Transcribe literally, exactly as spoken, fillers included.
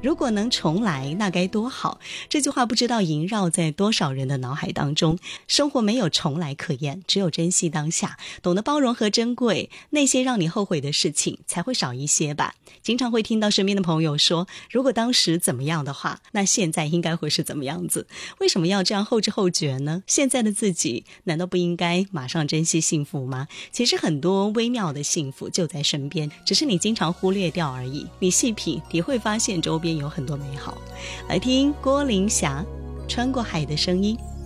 如果能重来，那该多好。这句话不知道萦绕在多少人的脑海当中。生活没有重来可言，只有珍惜当下，懂得包容和珍贵，那些让你后悔的事情才会少一些吧。经常会听到身边的朋友说，如果当时怎么样的话，那现在应该会是怎么样子。为什么要这样后知后觉呢？现在的自己难道不应该马上珍惜幸福吗？其实很多微妙的幸福就在身边，只是你经常忽略掉而已。你细品，你会发现周边有很多美好。来听郭林霞《穿过海的声音》。